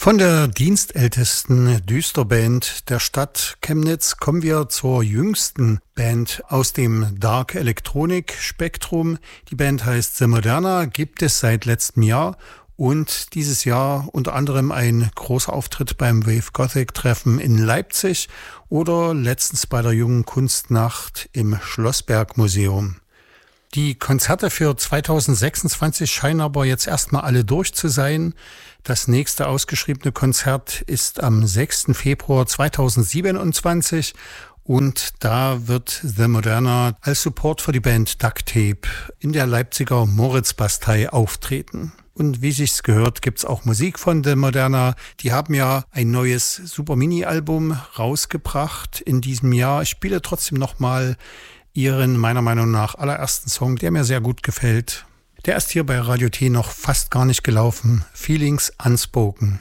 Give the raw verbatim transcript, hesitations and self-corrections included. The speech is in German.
Von der dienstältesten Düsterband der Stadt Chemnitz kommen wir zur jüngsten Band aus dem Dark Electronic Spektrum. Die Band heißt The Moderna, gibt es seit letztem Jahr und dieses Jahr unter anderem ein großer Auftritt beim Wave Gothic Treffen in Leipzig oder letztens bei der Jungen Kunstnacht im Schlossberg Museum. Die Konzerte für zweitausendsechsundzwanzig scheinen aber jetzt erstmal alle durch zu sein. Das nächste ausgeschriebene Konzert ist am sechsten Februar zweitausendsiebenundzwanzig und da wird The Moderna als Support für die Band Duct Tape in der Leipziger Moritzbastei auftreten. Und wie sich's gehört, gibt's auch Musik von The Moderna. Die haben ja ein neues Super Mini-Album rausgebracht in diesem Jahr. Ich spiele trotzdem nochmal ihren meiner Meinung nach allerersten Song, der mir sehr gut gefällt. Der ist hier bei Radio T noch fast gar nicht gelaufen. Feelings Unspoken.